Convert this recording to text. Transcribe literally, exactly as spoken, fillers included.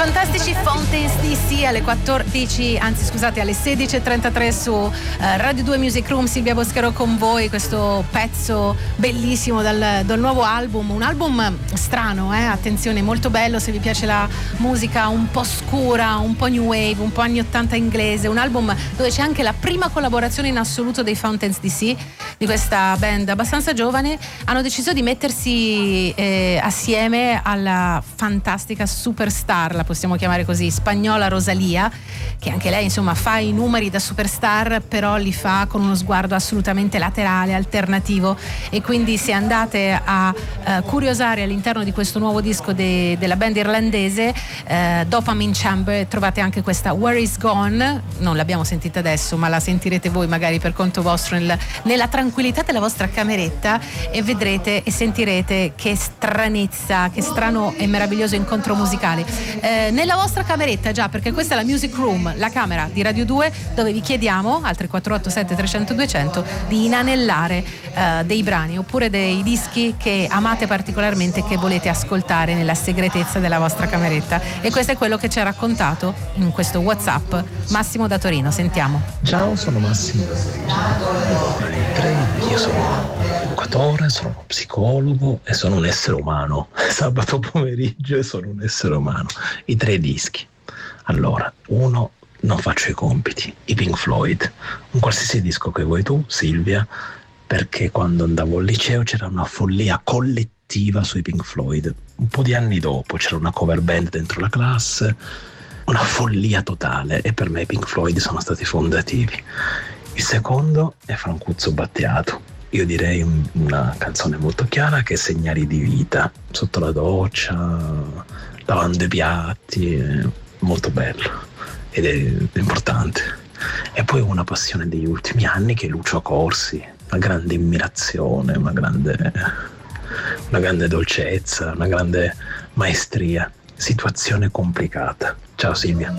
Fantastici Fountains D C alle quattordici, anzi scusate alle sedici e trentatré su uh, Radio due Music Room. Silvia Boschero con voi, questo pezzo bellissimo dal, dal nuovo album, un album strano, eh? Attenzione, molto bello se vi piace la musica un po' scura, un po' new wave, un po' anni ottanta inglese, un album dove c'è anche la prima collaborazione in assoluto dei Fountains D C, di questa band abbastanza giovane. Hanno deciso di mettersi eh, assieme alla fantastica superstar, la possiamo chiamare così, spagnola Rosalía, che anche lei insomma fa i numeri da superstar, però li fa con uno sguardo assolutamente laterale, alternativo, e quindi se andate a uh, curiosare all'interno di questo nuovo disco de- della band irlandese, uh, Dopamine Chamber, trovate anche questa Where Is Gone. Non l'abbiamo sentita adesso, ma la sentirete voi magari per conto vostro nel, nella tranquillità della vostra cameretta, e vedrete e sentirete che stranezza, che strano e meraviglioso incontro musicale eh, nella vostra cameretta, già, perché questa è la Music Room, la camera di Radio due, dove vi chiediamo al tre quattro otto sette trecento duecento di inanellare eh, dei brani oppure dei dischi che amate particolarmente e che volete ascoltare nella segretezza della vostra cameretta. E questo è quello che ci ha raccontato in questo WhatsApp Massimo da Torino. Sentiamo. Ciao, sono Massimo. Io sono educatore, sono uno psicologo e sono un essere umano. Sabato pomeriggio e sono un essere umano. I tre dischi. Allora, uno, non faccio i compiti, i Pink Floyd, un qualsiasi disco che vuoi tu, Silvia, perché quando andavo al liceo c'era una follia collettiva sui Pink Floyd. Un po' di anni dopo c'era una cover band dentro la classe, una follia totale, e per me i Pink Floyd sono stati fondativi. Il secondo è Francuzzo Battiato. Io direi un, una canzone molto chiara, che è Segnali di vita, sotto la doccia, lavando i piatti, è molto bello ed è importante. E poi una passione degli ultimi anni, che è Lucio Corsi, una grande ammirazione, una grande, una grande dolcezza, una grande maestria. Situazione complicata. Ciao Silvia.